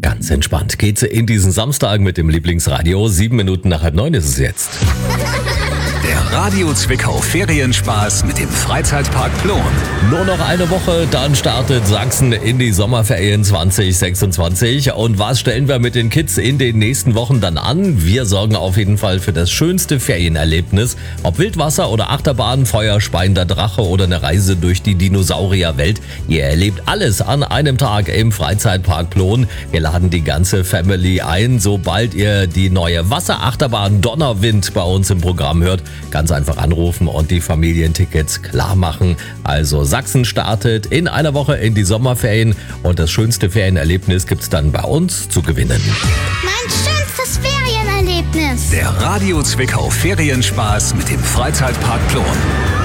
Ganz entspannt geht's in diesen Samstag mit dem Lieblingsradio. 7 Minuten nach 8:30 ist es jetzt. Der Radio Zwickau Ferienspaß mit dem Freizeitpark Plon. Nur noch eine Woche, dann startet Sachsen in die Sommerferien 2026. Und was stellen wir mit den Kids in den nächsten Wochen dann an? Wir sorgen auf jeden Fall für das schönste Ferienerlebnis. Ob Wildwasser oder Achterbahn, Feuer, speiender Drache oder eine Reise durch die Dinosaurierwelt. Ihr erlebt alles an einem Tag im Freizeitpark Plon. Wir laden die ganze Family ein, sobald ihr die neue Wasserachterbahn Donnerwind bei uns im Programm hört. Ganz einfach anrufen und die Familientickets klar machen. Also Sachsen startet in einer Woche in die Sommerferien und das schönste Ferienerlebnis gibt's dann bei uns zu gewinnen. Mein schönstes Ferienerlebnis. Der Radio Zwickau Ferienspaß mit dem Freizeitpark Plon.